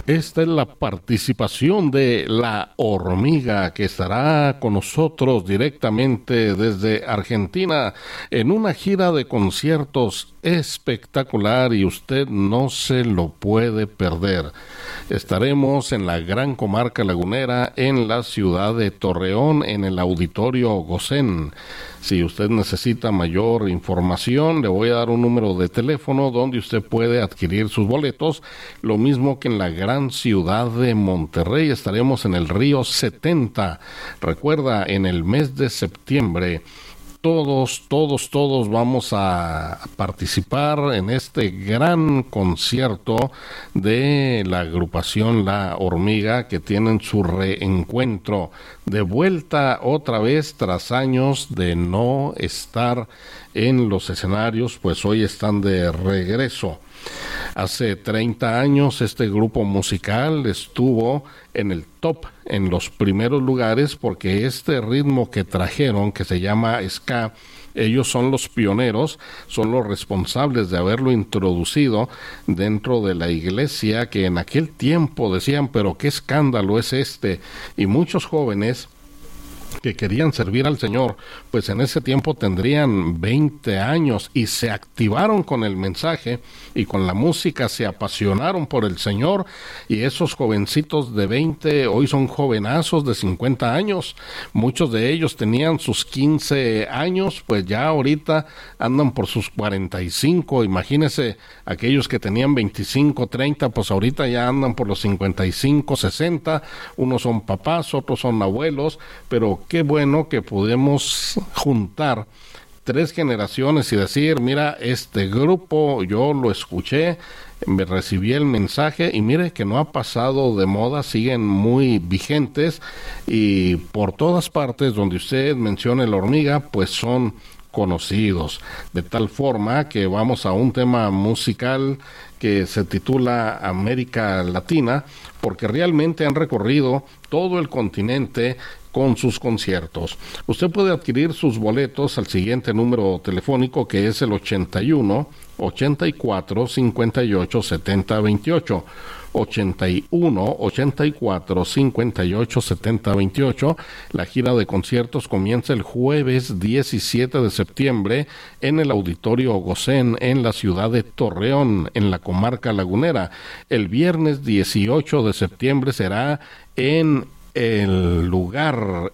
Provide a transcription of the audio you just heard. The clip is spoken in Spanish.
Esta es la participación de La Hormiga, que estará con nosotros directamente desde Argentina en una gira de conciertos espectacular y usted no se lo puede perder. Estaremos en la Gran Comarca Lagunera, en la ciudad de Torreón, en el Auditorio Gosén. Si usted necesita mayor información, le voy a dar un número de teléfono donde usted puede adquirir sus boletos, lo mismo que en la gran ciudad de Monterrey. Estaremos en el Río 70. Recuerda, en el mes de septiembre, todos vamos a participar en este gran concierto de la agrupación La Hormiga, que tienen su reencuentro de vuelta otra vez tras años de no estar en los escenarios, pues hoy están de regreso. Hace 30 años este grupo musical estuvo en el top, en los primeros lugares, porque este ritmo que trajeron, que se llama ska, ellos son los pioneros, son los responsables de haberlo introducido dentro de la iglesia, que en aquel tiempo decían, pero qué escándalo es este, y muchos jóvenes que querían servir al Señor, pues en ese tiempo tendrían 20 años y se activaron con el mensaje y con la música, se apasionaron por el Señor, y esos jovencitos de 20 hoy son jovenazos de 50 años, muchos de ellos tenían sus 15 años, pues ya ahorita andan por sus 45, imagínense aquellos que tenían 25, 30, pues ahorita ya andan por los 55, 60, unos son papás, otros son abuelos, pero qué bueno que podemos juntar 3 generaciones y decir, mira, este grupo yo lo escuché, me recibí el mensaje y mire que no ha pasado de moda, siguen muy vigentes, y por todas partes donde usted mencione La Hormiga, pues son conocidos, de tal forma que vamos a un tema musical que se titula América Latina, porque realmente han recorrido todo el continente con sus conciertos. Usted puede adquirir sus boletos al siguiente número telefónico, que es el 81 84 58 70 28. 81 84 58 70 28. La gira de conciertos comienza el jueves 17 de septiembre en el Auditorio Gosén, en la ciudad de Torreón, en la comarca lagunera. El viernes 18 de septiembre será en el lugar